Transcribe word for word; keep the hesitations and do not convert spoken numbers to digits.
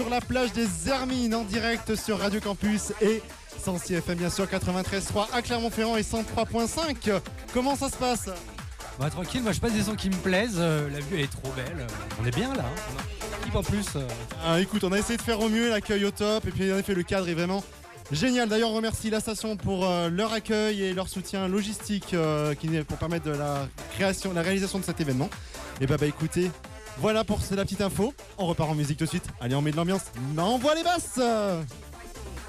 Sur la plage des Hermines en direct sur Radio Campus et Sensi F M bien sûr quatre-vingt-treize virgule trois à Clermont-Ferrand et cent trois virgule cinq. Comment ça se passe? Bah tranquille, moi je passe des sons qui me plaisent, euh, la vue elle est trop belle, on est bien là, hein. On a une équipe en plus. Euh... Ah, écoute, on a essayé de faire au mieux, l'accueil au top et puis en effet le cadre est vraiment génial. D'ailleurs on remercie la station pour euh, leur accueil et leur soutien logistique euh, qui, pour permettre de la création, la réalisation de cet événement. Et bah bah écoutez, voilà pour la petite info. On repart en musique tout de suite. Allez, on met de l'ambiance. On envoie les basses.